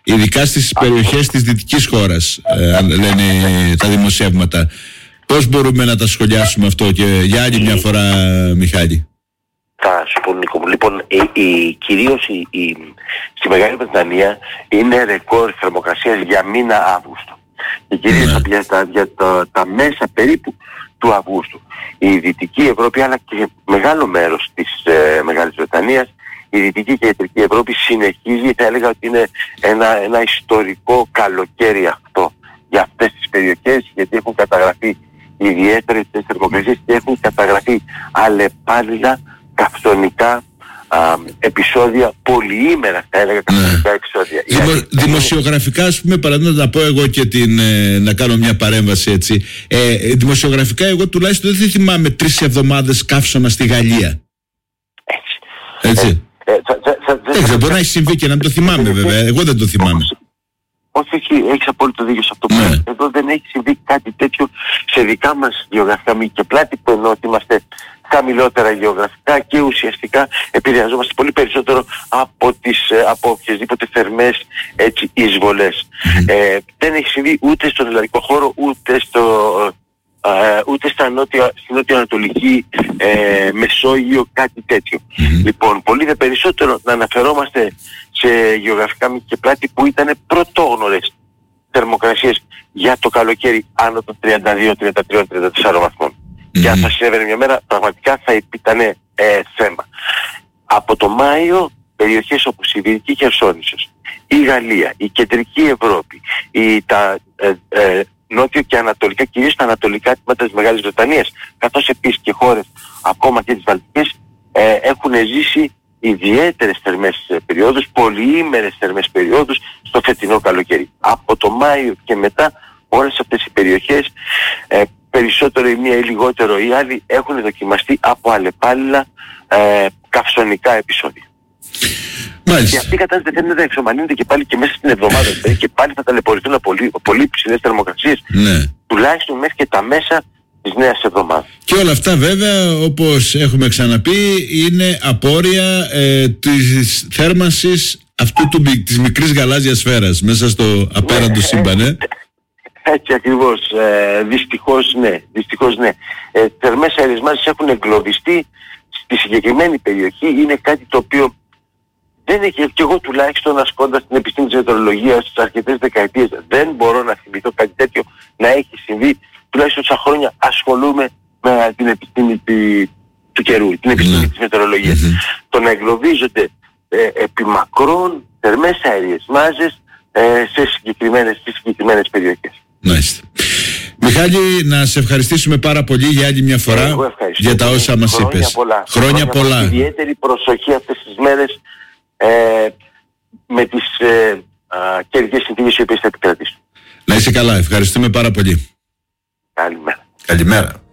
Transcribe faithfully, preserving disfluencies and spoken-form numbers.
ειδικά στις περιοχές της δυτικής χώρας, ε, λένε τα δημοσιεύματα. Πώς μπορούμε να τα σχολιάσουμε αυτό και για άλλη μια φορά, Μιχάλη? Θα σου πω, Νίκο μου, λοιπόν, η, η, κυρίως η, η, στη Μεγάλη Βρετανία είναι ρεκόρ θερμοκρασίας για μήνα Αύγουστο. Και κυρίως yeah. για, τα, για τα, τα μέσα περίπου του Αυγούστου. Η Δυτική Ευρώπη, αλλά και μεγάλο μέρος της ε, Μεγάλης Βρετανίας, η Δυτική και η Κεντρική Ευρώπη συνεχίζει, θα έλεγα ότι είναι ένα, ένα ιστορικό καλοκαίρι αυτό για αυτές τις περιοχές, γιατί έχουν καταγραφεί ιδιαίτερες θερμοκρασίες και έχουν καταγραφεί αλλεπάλληλα καυστονικά α, επεισόδια, πολυήμερα θα έλεγα καυστονικά επεισόδια. Δημο, δημοσιογραφικά, ας πούμε, παραδείγματος να πω εγώ και την, ε, να κάνω μια παρέμβαση έτσι, ε, δημοσιογραφικά εγώ τουλάχιστον δεν θυμάμαι τρεις εβδομάδες καύσωνα στη Γαλλία. Έτσι. Έτσι. Ε, ε, θα, θα, θα, δεν ξέρω, μπορεί να έχει συμβεί και να μην το θυμάμαι βέβαια, εγώ δεν το θυμάμαι. Όχι, όχι, έχεις απόλυτο δίκιο σε αυτό που ναι. λέω. Εδώ δεν έχει συμβεί κάτι τέτοιο σε δικά μας γεωγραφικά μήκη και πλάτη, που εννοώ ότι είμαστε χαμηλότερα γεωγραφικά και ουσιαστικά επηρεαζόμαστε πολύ περισσότερο από, τις, από οποιασδήποτε θερμές έτσι, εισβολές. Mm. Ε, δεν έχει συμβεί ούτε στον ελλαδικό χώρο, ούτε, στο, ε, ούτε στα νότια, στην νότιο-ανατολική ε, Μεσόγειο, κάτι τέτοιο. Mm. Λοιπόν, πολύ δε περισσότερο να αναφερόμαστε σε γεωγραφικά μήκη και πλάτη που ήταν πρωτόγνωρες θερμοκρασίες για το καλοκαίρι άνω των τριάντα δύο, τριάντα τρία, τριάντα τέσσερα βαθμών. Mm-hmm. Και αν θα συνέβαινε μια μέρα, πραγματικά θα ήταν ε, θέμα. Από το Μάιο, περιοχές όπως η Δυτική Χερσόνησος, η Γαλλία, η Κεντρική Ευρώπη, η, τα ε, ε, νότιο και ανατολικά, κυρίως τα ανατολικά τμήματα της Μεγάλης Βρετανίας, καθώς επίσης και χώρες ακόμα και τις Βαλτικές, ε, έχουν ζήσει ιδιαίτερες θερμές περιόδους, πολυήμερες θερμές περιόδους στο φετινό καλοκαίρι. Από το Μάιο και μετά όλες αυτές οι περιοχές, ε, περισσότερο η μία ή λιγότερο η άλλη, έχουν δοκιμαστεί από αλλεπάλληλα ε, καυσονικά επεισόδια. Μάλιστα. Και αυτή η κατάσταση δεν θα εξομαλύνεται και πάλι και μέσα στην εβδομάδα, δηλαδή και πάλι θα ταλαιπωρηθούν πολύ, πολύ ψηλές θερμοκρασίες, ναι. τουλάχιστον μέχρι και τα μέσα της νέας εβδομάδας. Και όλα αυτά βέβαια, όπως έχουμε ξαναπεί, είναι απόρρια ε, της θέρμανσης αυτού του, της μικρής γαλάζιας σφαίρας μέσα στο απέραντο σύμπαν. Ε. Έτσι ακριβώς, ε, δυστυχώς ναι, δυστυχώς ναι. Ε, θερμές αερισμάσεις έχουν εγκλωβιστεί στη συγκεκριμένη περιοχή, είναι κάτι το οποίο δεν έχει, και εγώ τουλάχιστον ασκώντας την επιστήμη της μετεωρολογίας στις αρκετές δεκαετίες, δεν μπορώ να θυμηθώ κάτι τέτοιο να έχει συμβεί. Τουλάχιστον τόσα χρόνια ασχολούμαι με την επιστήμη του, του καιρού, την επιστήμη mm. της μετεωρολογίας. Mm-hmm. Το να εγκλωβίζονται ε, επί μακρόν θερμές αέριες μάζες ε, σε συγκεκριμένες, στις συγκεκριμένες περιοχές. Μάλιστα. Μιχάλη, να σε ευχαριστήσουμε πάρα πολύ για άλλη μια φορά για τα όσα μας Χρόνια είπες. Πολλά. Χρόνια, Χρόνια πολλά. πολλά. Ιδιαίτερη προσοχή αυτές τις μέρες ε, με τις ε, καιρικές συνθήκες οι οποίες θα επικρατήσουν. Να είσαι καλά. Ευχαριστούμε πάρα πολύ. Καλημέρα. Καλημέρα.